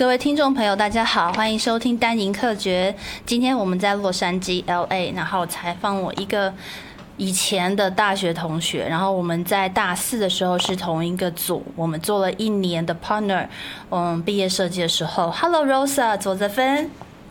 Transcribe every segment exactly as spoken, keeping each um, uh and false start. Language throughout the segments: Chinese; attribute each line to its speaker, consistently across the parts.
Speaker 1: 各位听众朋友，大家好，欢迎收听单营客决。今天我们在洛杉矶 L A， 然后采访我一个以前的大学同学，然后我们在大四的时候是同一个组，我们做了一年的 partner。嗯，毕业设计的时候 ，Hello Rosa， 左泽芬。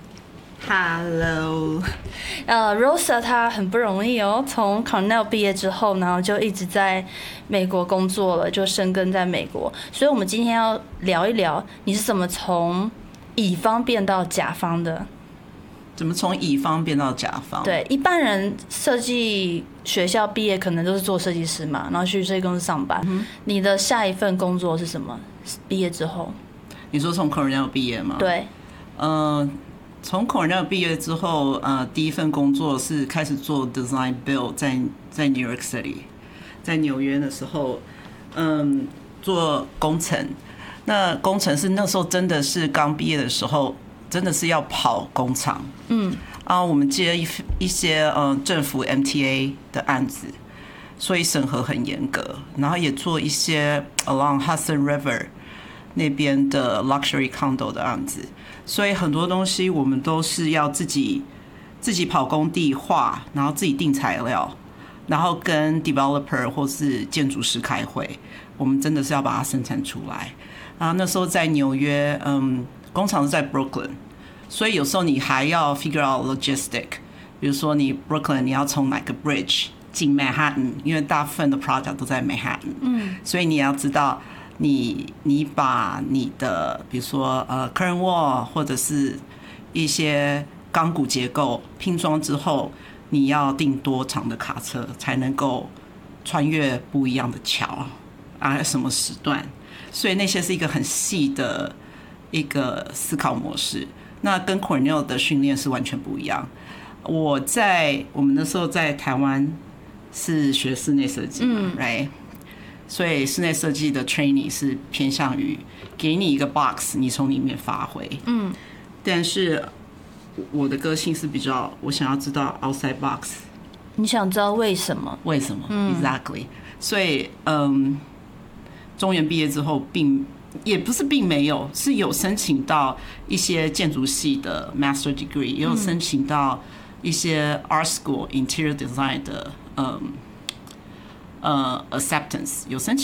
Speaker 2: Hello，
Speaker 1: 呃 ，Rosa 她很不容易哦，从 Cornell 毕业之后，然后就一直在美国工作了，就生根在美国。所以，我们今天要聊一聊你是怎么从乙方变到甲方的。
Speaker 2: 怎么从乙方变到甲方？
Speaker 1: 对，一般人设计学校毕业可能都是做设计师嘛，然后去设计公司上班。嗯、你的下一份工作是什么？毕业之后？
Speaker 2: 你说从 Cornell 毕业吗？
Speaker 1: 对，
Speaker 2: 呃。从 Cornell 毕业之后，呃，第一份工作是开始做 design build， 在在 New York City， 在纽约的时候，嗯，做工程。那工程是那时候真的是刚毕业的时候，真的是要跑工厂。嗯，啊，我们接一一些呃政府 M T A 的案子，所以审核很严格，然后也做一些 along Hudson River 那边的 luxury condo 的案子。所以很多东西我们都是要自己自己跑工地画，然后自己订材料，然后跟 developer 或是建筑师开会，我们真的是要把它生产出来。然后那时候在纽约，嗯，工厂是在 Brooklyn， 所以有时候你还要 figure out logistic， 比如说你 Brooklyn 你要从哪个 bridge 进 Manhattan， 因为大部分的 project 都在 Manhattan， 嗯，所以你要知道。你你把你的比如说呃 curtain wall 或者是一些钢骨结构拼装之后，你要订多长的卡车才能够穿越不一样的桥啊？什么时段？所以那些是一个很细的一个思考模式。那跟 Cornell 的训练是完全不一样。我在我们那时候在台湾是学室内设计嘛，嗯 ，right？所以室内设计的 training 是偏向于给你一个 box， 你从里面发挥。嗯，但是我的个性是比较，我想要知道 outside box。
Speaker 1: 你想知道为什么？
Speaker 2: 为什么、嗯、？Exactly。所以，嗯，中原毕业之后并，也不是并没有，是有申请到一些建筑系的 master degree， 也有申请到一些 art school interior design 的，嗯。呃 ，acceptance 有申请。